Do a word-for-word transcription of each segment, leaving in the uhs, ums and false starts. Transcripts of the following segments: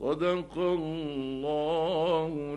صدق الله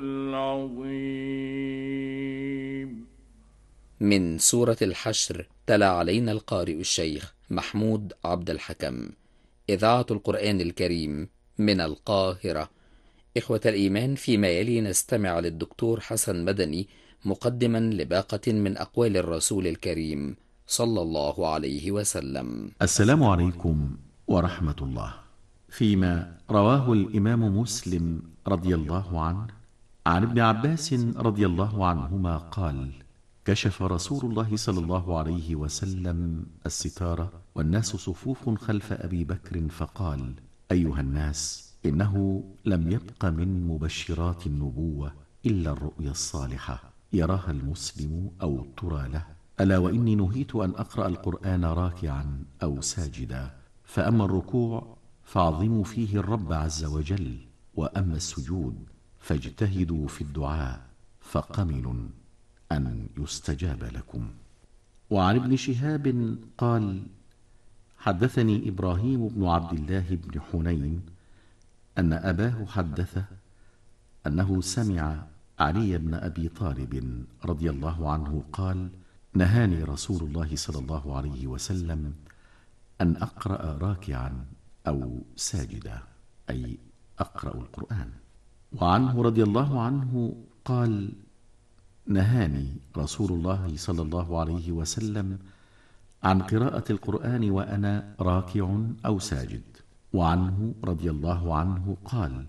العظيم. من سورة الحشر تلا علينا القارئ الشيخ محمود عبد الحكم. إذاعة القرآن الكريم من القاهرة. إخوة الإيمان، فيما يلي نستمع للدكتور حسن مدني مقدما لباقة من أقوال الرسول الكريم صلى الله عليه وسلم. السلام عليكم ورحمة الله. فيما رواه الإمام مسلم رضي الله عنه عن ابن عباس رضي الله عنهما قال: كشف رسول الله صلى الله عليه وسلم الستارة والناس صفوف خلف أبي بكر فقال: أيها الناس، إنه لم يبق من مبشرات النبوة إلا الرؤيا الصالحة يراها المسلم أو ترى له، ألا وإني نهيت أن أقرأ القرآن راكعا أو ساجدا، فأما الركوع فاعظموا فيه الرب عز وجل، وأما السجود فاجتهدوا في الدعاء فقمن أن يستجاب لكم. وعن ابن شهاب قال: حدثني إبراهيم بن عبد الله بن حنين أن أباه حدثه أنه سمع علي بن أبي طالب رضي الله عنه قال: نهاني رسول الله صلى الله عليه وسلم أن أقرأ راكعا أو ساجدا، أي أقرأ القرآن. وعنه رضي الله عنه قال: نهاني رسول الله صلى الله عليه وسلم عن قراءة القرآن وأنا راكع أو ساجد. وعنه رضي الله عنه قال: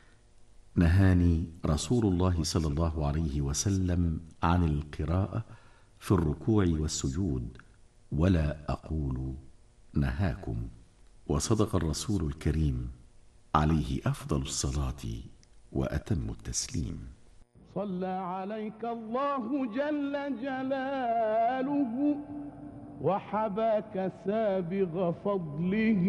نهاني رسول الله صلى الله عليه وسلم عن القراءة في الركوع والسجود، ولا أقول نهاكم. وصدق الرسول الكريم عليه أفضل الصلاة وأتم التسليم. صلى عليك الله جل جلاله وحباك سابغ فضله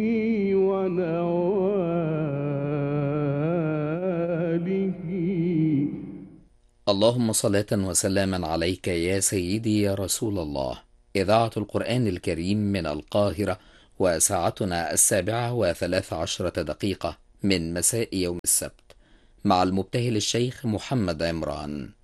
ونواله. اللهم صلاة وسلاما عليك يا سيدي يا رسول الله. إذاعة القرآن الكريم من القاهرة، وساعتنا السابعة وثلاث عشرة دقيقة من مساء يوم السبت، مع المبتهل الشيخ محمد عمران.